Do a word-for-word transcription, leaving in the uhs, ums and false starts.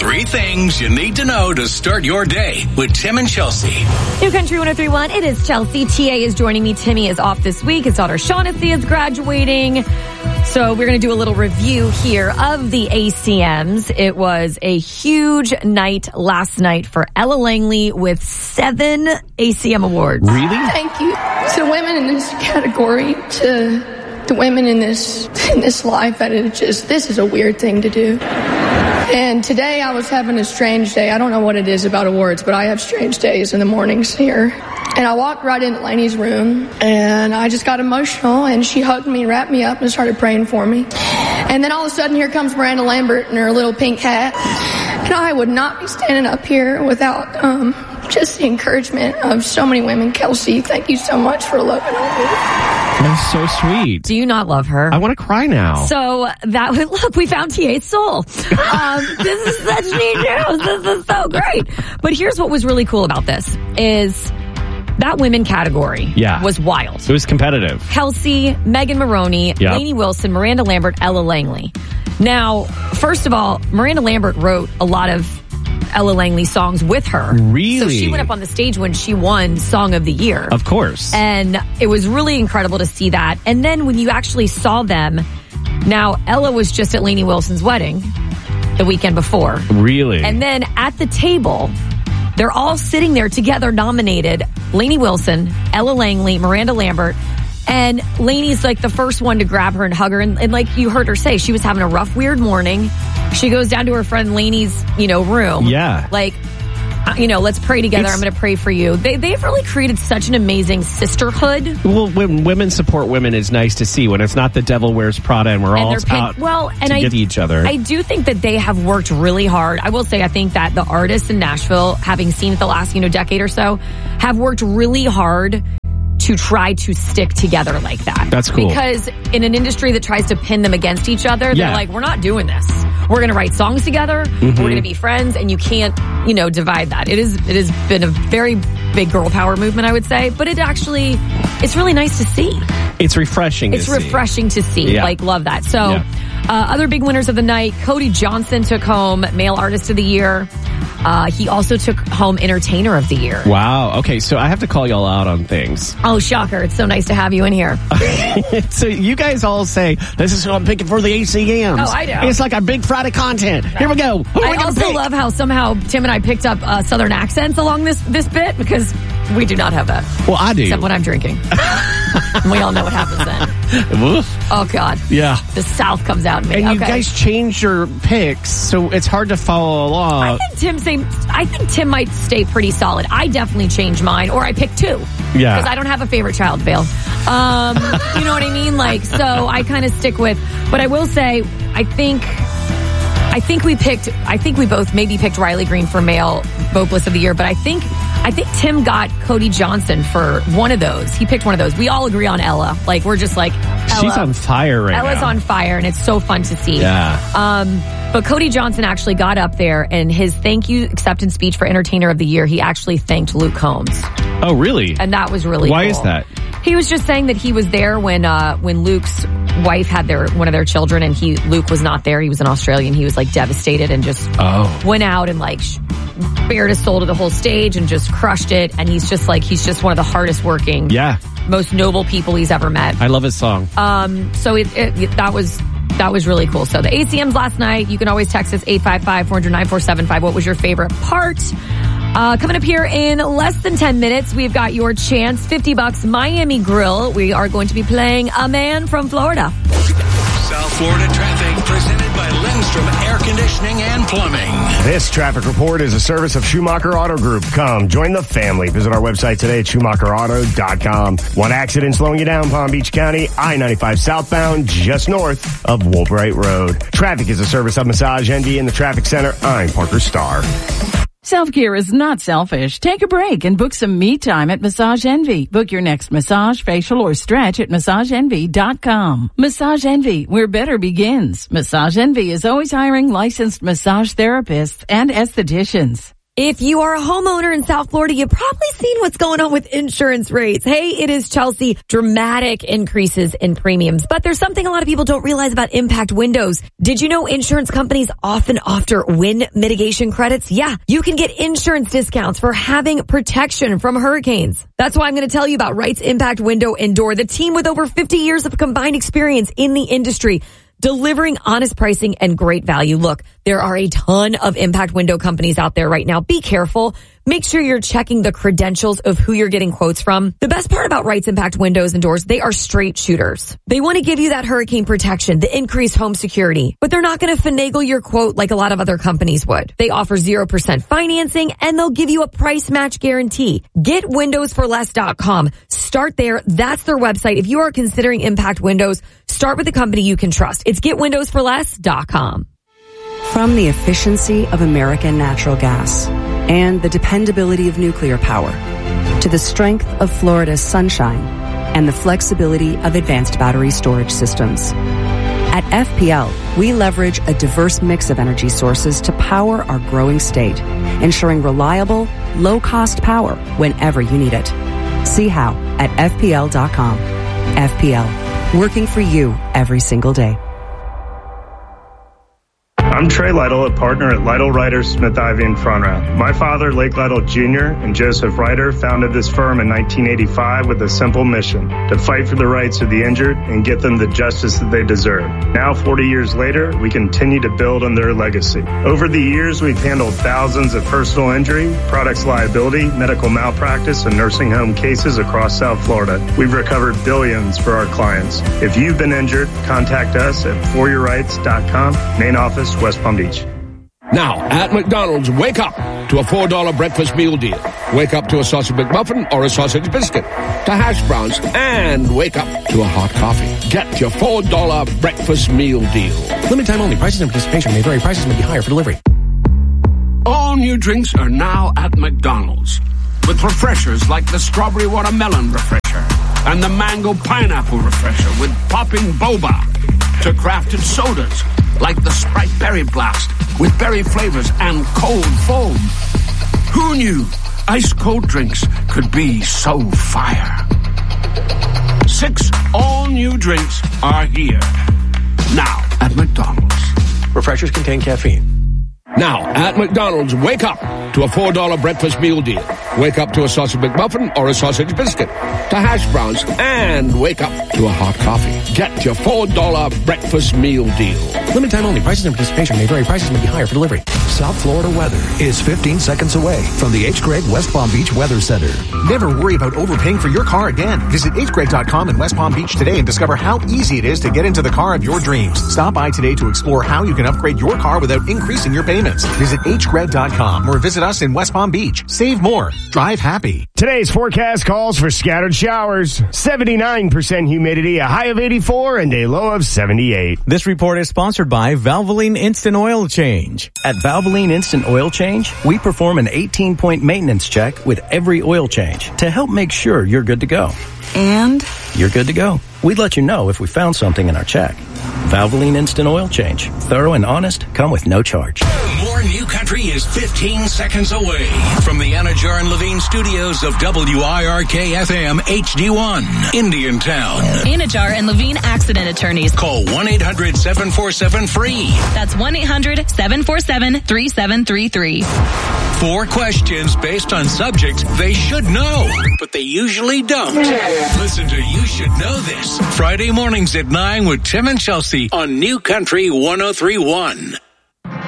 Three things you need to know to start your day with Tim and Chelsea. New Country one oh three point one, it is Chelsea. T A is joining me. Timmy is off this week. His daughter Shaughnessy is graduating. So we're going to do a little review here of the A C Ms. It was a huge night last night for Ella Langley with seven A C M awards. Really? Thank you to women in this category, to the women in this in this life that it just, this is a weird thing to do. And today I was having a strange day. I don't know what it is about awards, but I have strange days in the mornings here. And I walked right into Lainey's room, and I just got emotional, and she hugged me, wrapped me up, and started praying for me. And then all of a sudden, here comes Miranda Lambert in her little pink hat. And I would not be standing up here without um, just the encouragement of so many women. Kelsey, thank you so much for loving on me. That's so sweet. Do you not love her? I want to cry now. So that would, look, we found T A's soul. Um, this is such neat news. This is so great. But here's what was really cool about this is that women category yeah. was wild. It was competitive. Kelsey, Megan Maroney, yep. Lainey Wilson, Miranda Lambert, Ella Langley. Now, first of all, Miranda Lambert wrote a lot of Ella Langley songs with her. Really? So she went up on the stage when she won Song of the Year. Of course. And it was really incredible to see that. And then when you actually saw them, now Ella was just at Lainey Wilson's wedding the weekend before. Really? And then at the table, they're all sitting there together nominated. Lainey Wilson, Ella Langley, Miranda Lambert. And Lainey's like the first one to grab her and hug her. And, and like you heard her say, she was having a rough, weird morning. She goes down to her friend Lainey's, you know, room. Yeah. Like, you know, let's pray together. It's, I'm going to pray for you. They, they've really created such an amazing sisterhood. Well, when women support women, it's nice to see when it's not the devil wears Prada and we're and all pin- out well, and to I, get each other. I do think that they have worked really hard. I will say, I think that the artists in Nashville, having seen it the last, you know, decade or so, have worked really hard to try to stick together like that. That's cool. Because in an industry that tries to pin them against each other, they're yeah. like, we're not doing this. We're going to write songs together. Mm-hmm. We're going to be friends, and you can't, you know, divide that. It is, it has been a very big girl power movement, I would say, but it actually, it's really nice to see. It's refreshing It's to refreshing see. to see. Yeah. Like, love that. So, yeah. uh, other big winners of the night, Cody Johnson took home Male Artist of the Year. Uh, he also took home Entertainer of the Year. Wow. Okay, so I have to call y'all out on things. Oh, shocker. It's so nice to have you in here. So you guys all say, this is who I'm picking for the A C Ms. Oh, I know. It's like our Big Friday content. Here we go. Who are we I gonna also pick? love how somehow Tim and I picked up uh, Southern accents along this, this bit, because we do not have that. Well, I do. Except when I'm drinking. And we all know what happens then. Woof. Oh, God. Yeah. The South comes out in me. And you okay. guys changed your picks, so it's hard to follow along. I think Tim say, I think Tim might stay pretty solid. I definitely changed mine, or I picked two. Yeah. Because I don't have a favorite child, Vale. Um, you know what I mean? Like, so I kind of stick with, but I will say, I think, I think we picked, I think we both maybe picked Riley Green for Male Vocalist of the Year, but I think, I think Tim got Cody Johnson for one of those. He picked one of those. We all agree on Ella. Like, we're just like, Ella. She's on fire right Ella's now. on fire, and it's so fun to see. Yeah. Um, but Cody Johnson actually got up there, and his thank you acceptance speech for Entertainer of the Year, he actually thanked Luke Combs. Oh, really? And that was really Why cool. is that? He was just saying that he was there when uh, when Luke's wife had their one of their children, and he Luke was not there. He was in Australia, and he was like devastated and just oh. went out and like sh- bared his soul to the whole stage and just crushed it. And he's just like, he's just one of the hardest working, yeah. most noble people he's ever met. I love his song. Um, so it, it, that was that was really cool. So the A C Ms last night, you can always text us eight five five, four hundred, nine four seven five. What was your favorite part? Uh, coming up here in less than ten minutes, we've got your chance. fifty bucks Miami Grill. We are going to be playing A Man from Florida. South Florida traffic presented by Lindstrom Air Conditioning and Plumbing. This traffic report is a service of Schumacher Auto Group. Come, join the family. Visit our website today at schumacher auto dot com. One accident slowing you down, Palm Beach County, I ninety-five southbound, just north of Woolbright Road. Traffic is a service of Massage Envy in the Traffic Center. I'm Parker Starr. Self-care is not selfish. Take a break and book some me time at Massage Envy. Book your next massage, facial, or stretch at massage envy dot com. Massage Envy, where better begins. Massage Envy is always hiring licensed massage therapists and estheticians. If you are a homeowner in South Florida, you've probably seen what's going on with insurance rates. Hey, it is Chelsea. Dramatic increases in premiums. But there's something a lot of people don't realize about Impact Windows. Did you know insurance companies often offer wind mitigation credits? Yeah, you can get insurance discounts for having protection from hurricanes. That's why I'm going to tell you about Wright's Impact Window and Door, the team with over fifty years of combined experience in the industry, delivering honest pricing and great value. Look, there are a ton of Impact Window companies out there right now. Be careful. Make sure you're checking the credentials of who you're getting quotes from. The best part about Wright's Impact Windows and Doors, they are straight shooters. They want to give you that hurricane protection, the increased home security, but they're not going to finagle your quote like a lot of other companies would. They offer zero percent financing, and they'll give you a price match guarantee. get windows for less dot com. Start there. That's their website. If you are considering Impact Windows, start with a company you can trust. It's get windows for less dot com. From the efficiency of American natural gas and the dependability of nuclear power to the strength of Florida's sunshine and the flexibility of advanced battery storage systems. At F P L, we leverage a diverse mix of energy sources to power our growing state, ensuring reliable, low-cost power whenever you need it. See how at F P L dot com. F P L, working for you every single day. I'm Trey Lytle, a partner at Lytle Ryder Smith Ivy in Front Row. My father, Lake Lytle Junior, and Joseph Ryder founded this firm in nineteen eighty-five with a simple mission: to fight for the rights of the injured and get them the justice that they deserve. Now, forty years later, we continue to build on their legacy. Over the years, we've handled thousands of personal injury, products liability, medical malpractice, and nursing home cases across South Florida. We've recovered billions for our clients. If you've been injured, contact us at for your rights dot com, main office, West Palm Beach. Now, at McDonald's, wake up to a four dollar breakfast meal deal. Wake up to a sausage McMuffin or a sausage biscuit, to hash browns, and wake up to a hot coffee. Get your four dollar breakfast meal deal. Limited time only. Prices and participation may vary. Prices may be higher for delivery. All new drinks are now at McDonald's, with refreshers like the strawberry watermelon refresher and the mango pineapple refresher with popping boba, to crafted sodas like the Sprite Berry Blast with berry flavors and cold foam. Who knew ice cold drinks could be so fire? Six all-new drinks are here now at McDonald's. Refreshers contain caffeine. Now, at McDonald's, wake up to a four dollar breakfast meal deal. Wake up to a sausage McMuffin or a sausage biscuit, to hash browns, and wake up to a hot coffee. Get your four dollar breakfast meal deal. Limited time only. Prices and participation may vary. Prices may be higher for delivery. South Florida weather is fifteen seconds away from the H. Gregg West Palm Beach Weather Center. Never worry about overpaying for your car again. Visit H Gregg dot com in West Palm Beach today and discover how easy it is to get into the car of your dreams. Stop by today to explore how you can upgrade your car without increasing your payments. Visit H Gregg dot com or visit us in West Palm Beach. Save more. Drive happy. Today's forecast calls for scattered showers, seventy-nine percent humidity, a high of eighty-four, and a low of seventy-eight. This report is sponsored by Valvoline Instant Oil Change. At Valvoline Instant Oil Change, we perform an eighteen-point maintenance check with every oil change to help make sure you're good to go. And? You're good to go. We'd let you know if we found something in our check. Valvoline Instant Oil Change. Thorough and honest, come with no charge. More New Country is fifteen seconds away from the Anajar and Levine studios of W I R K F M H D one, Indiantown. Anajar and Levine accident attorneys. Call one eight hundred seven four seven free. That's one eight hundred seven four seven three seven three three. Four questions based on subjects they should know, but they usually don't. Listen to You Should Know This Friday mornings at nine with Tim and Chelsea on New Country one oh three point one.